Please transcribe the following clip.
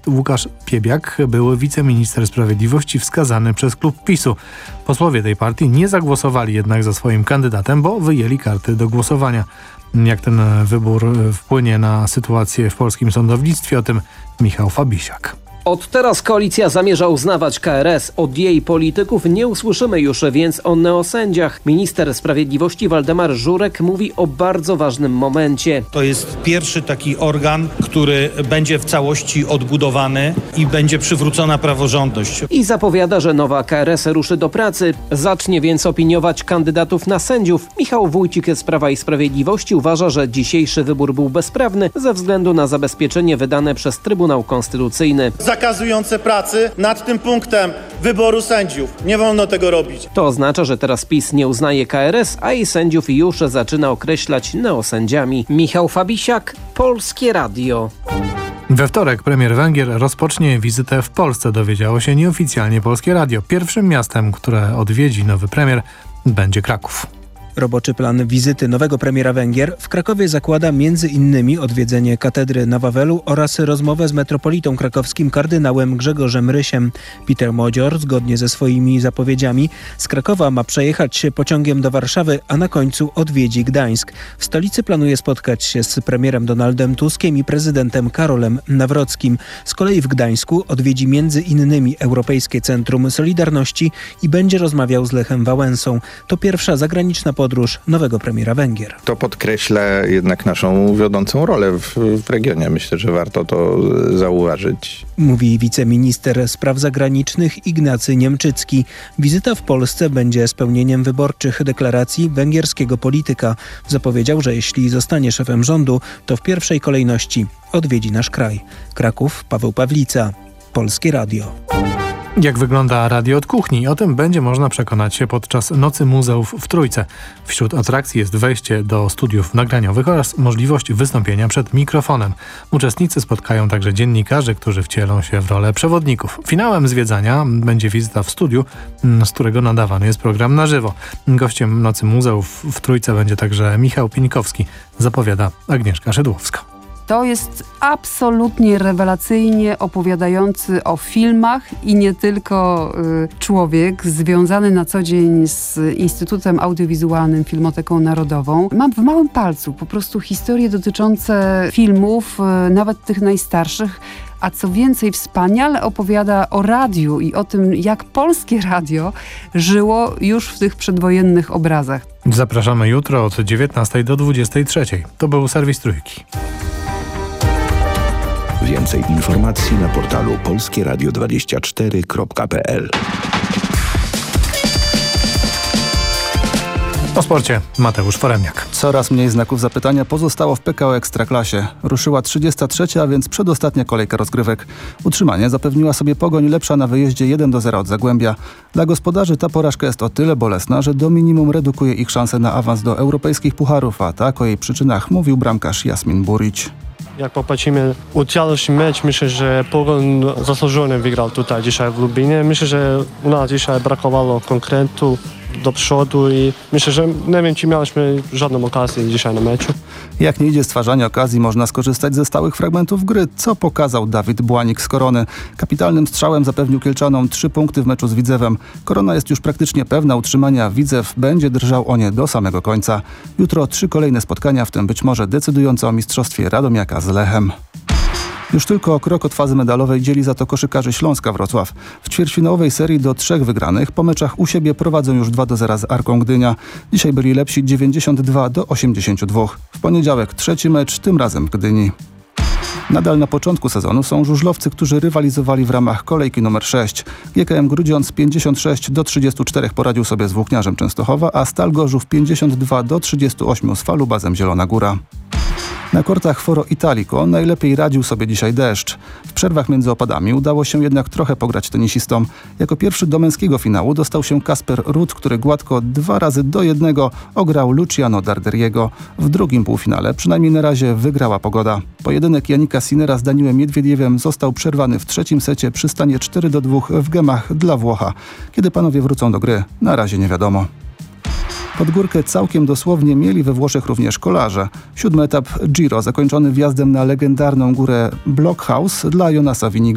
Łukasz Piebiak, były wiceminister sprawiedliwości wskazany przez klub PiS-u. Posłowie tej partii nie zagłosowali jednak za swoim kandydatem, bo wyjęli karty do głosowania. Jak ten wybór wpłynie na sytuację w polskim sądownictwie, o tym Michał Fabisiak. Od teraz koalicja zamierza uznawać KRS. Od jej polityków nie usłyszymy już więc o neosędziach. Minister sprawiedliwości Waldemar Żurek mówi o bardzo ważnym momencie. To jest pierwszy taki organ, który będzie w całości odbudowany i będzie przywrócona praworządność. I zapowiada, że nowa KRS ruszy do pracy. Zacznie więc opiniować kandydatów na sędziów. Michał Wójcik z Prawa i Sprawiedliwości uważa, że dzisiejszy wybór był bezprawny ze względu na zabezpieczenie wydane przez Trybunał Konstytucyjny. Zakazujące pracy nad tym punktem wyboru sędziów. Nie wolno tego robić. To oznacza, że teraz PiS nie uznaje KRS, a jej sędziów już zaczyna określać neosędziami. Michał Fabisiak, Polskie Radio. We wtorek premier Węgier rozpocznie wizytę w Polsce, dowiedziało się nieoficjalnie Polskie Radio. Pierwszym miastem, które odwiedzi nowy premier, będzie Kraków. Roboczy plan wizyty nowego premiera Węgier w Krakowie zakłada m.in. odwiedzenie katedry na Wawelu oraz rozmowę z metropolitą krakowskim kardynałem Grzegorzem Rysiem. Peter Modzior, zgodnie ze swoimi zapowiedziami, z Krakowa ma przejechać się pociągiem do Warszawy, a na końcu odwiedzi Gdańsk. W stolicy planuje spotkać się z premierem Donaldem Tuskiem i prezydentem Karolem Nawrockim. Z kolei w Gdańsku odwiedzi m.in. Europejskie Centrum Solidarności i będzie rozmawiał z Lechem Wałęsą. To pierwsza zagraniczna podróż nowego premiera Węgier. To podkreśla jednak naszą wiodącą rolę w regionie. Myślę, że warto to zauważyć. Mówi wiceminister spraw zagranicznych Ignacy Niemczycki. Wizyta w Polsce będzie spełnieniem wyborczych deklaracji węgierskiego polityka. Zapowiedział, że jeśli zostanie szefem rządu, to w pierwszej kolejności odwiedzi nasz kraj. Kraków, Paweł Pawlica, Polskie Radio. Jak wygląda radio od kuchni? O tym będzie można przekonać się podczas Nocy Muzeów w Trójce. Wśród atrakcji jest wejście do studiów nagraniowych oraz możliwość wystąpienia przed mikrofonem. Uczestnicy spotkają także dziennikarzy, którzy wcielą się w rolę przewodników. Finałem zwiedzania będzie wizyta w studiu, z którego nadawany jest program na żywo. Gościem Nocy Muzeów w Trójce będzie także Michał Pieńkowski, zapowiada Agnieszka Szydłowska. To jest absolutnie rewelacyjnie opowiadający o filmach i nie tylko człowiek związany na co dzień z Instytutem Audiowizualnym, Filmoteką Narodową. Mam w małym palcu po prostu historie dotyczące filmów, nawet tych najstarszych, a co więcej wspaniale opowiada o radiu i o tym, jak polskie radio żyło już w tych przedwojennych obrazach. Zapraszamy jutro od 19 do 23. To był serwis Trójki. Więcej informacji na portalu polskieradio24.pl. O sporcie Mateusz Foremniak. Coraz mniej znaków zapytania pozostało w PKO Ekstraklasie. Ruszyła 33, a więc przedostatnia kolejka rozgrywek. Utrzymanie zapewniła sobie Pogoń lepsza na wyjeździe 1-0 od Zagłębia. Dla gospodarzy ta porażka jest o tyle bolesna, że do minimum redukuje ich szanse na awans do europejskich pucharów, a tak o jej przyczynach mówił bramkarz Jasmin Burić. Jak popatrzymy u całości mecz, myślę, że Pogoń zasłużony wygrał tutaj dzisiaj w Lublinie. Myślę, że u nas dzisiaj brakowało konkretu do przodu i myślę, że nie wiem, czy mieliśmy żadną okazję dzisiaj na meczu. Jak nie idzie stwarzanie okazji, można skorzystać ze stałych fragmentów gry, co pokazał Dawid Błanik z Korony. Kapitalnym strzałem zapewnił Kielczanom 3 punkty w meczu z Widzewem. Korona jest już praktycznie pewna utrzymania. Widzew będzie drżał o nie do samego końca. Jutro 3 kolejne spotkania, w tym być może decydujące o mistrzostwie Radomiaka z Lechem. Już tylko o krok od fazy medalowej dzieli za to koszykarzy Śląska Wrocław. W ćwierćfinałowej serii do 3 wygranych po meczach u siebie prowadzą już 2-0 z Arką Gdynia. Dzisiaj byli lepsi 92-82. W poniedziałek 3 mecz, tym razem w Gdyni. Nadal na początku sezonu są żużlowcy, którzy rywalizowali w ramach kolejki numer 6. GKM Grudziądz 56-34 poradził sobie z Włókniarzem Częstochowa, a Stal Gorzów 52-38 z Falubazem Zielona Góra. Na kortach Foro Italico najlepiej radził sobie dzisiaj deszcz. W przerwach między opadami udało się jednak trochę pograć tenisistom. Jako pierwszy do męskiego finału dostał się Kasper Ruud, który gładko 2-1 ograł Luciano Darderiego. W drugim półfinale, przynajmniej na razie, wygrała pogoda. Pojedynek Janika Sinnera z Daniłem Miedwiediewem został przerwany w trzecim secie przy stanie 4-2 w gemach dla Włocha. Kiedy panowie wrócą do gry, na razie nie wiadomo. Pod górkę całkiem dosłownie mieli we Włoszech również kolarze. 7. etap Giro zakończony wjazdem na legendarną górę Blockhouse dla Jonasa Winiga.